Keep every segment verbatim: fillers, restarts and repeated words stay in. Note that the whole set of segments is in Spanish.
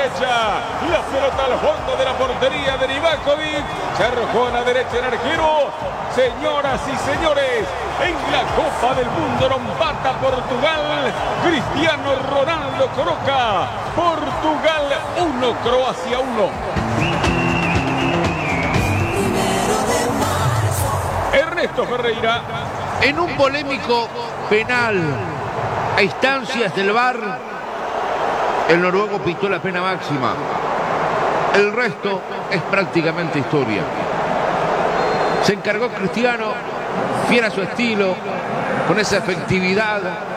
derecha. La pelota al fondo de la portería de Livakovic. Se arrojó a la derecha el arquero. Señoras y señores, en la Copa del Mundo lo empata Portugal. Cristiano Ronaldo coloca Portugal uno, Croacia uno. Ernesto Ferreira. En un polémico penal a instancias del V A R, el noruego pitó la pena máxima. El resto es prácticamente historia. Se encargó Cristiano, fiel a su estilo, con esa efectividad.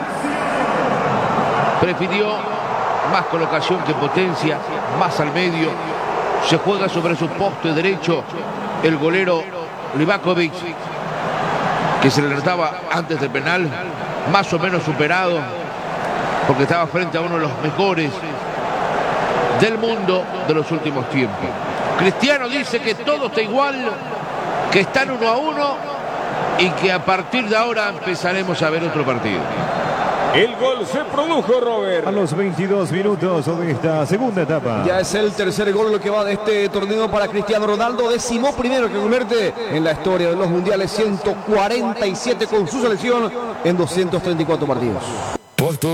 Prefirió más colocación que potencia, más al medio. Se juega sobre su poste derecho el golero Livakovic, que se le trataba antes del penal, más o menos superado, porque estaba frente a uno de los mejores del mundo de los últimos tiempos. Cristiano dice que todo está igual, que están uno a uno y que a partir de ahora empezaremos a ver otro partido. El gol se produjo, Robert, a los veintidós minutos de esta segunda etapa. Ya es el tercer gol lo que va de este torneo para Cristiano Ronaldo, décimo primero que convierte en la historia de los mundiales, ciento cuarenta y siete con su selección en doscientos treinta y cuatro partidos.